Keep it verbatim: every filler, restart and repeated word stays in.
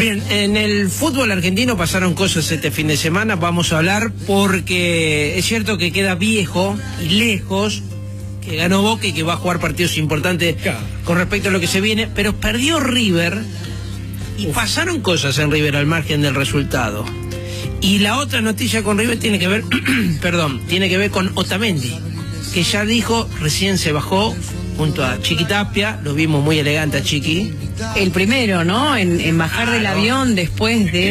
Bien, en el fútbol argentino pasaron cosas este fin de semana, vamos a hablar porque es cierto que queda viejo y lejos, que ganó Boca y que va a jugar partidos importantes con respecto a lo que se viene, pero perdió River y pasaron cosas en River al margen del resultado. Y la otra noticia con River tiene que ver, perdón, tiene que ver con Otamendi, que ya dijo, recién se bajó junto a Chiqui Tapia, lo vimos muy elegante a Chiqui. El primero, ¿no? En, en bajar claro. del avión después de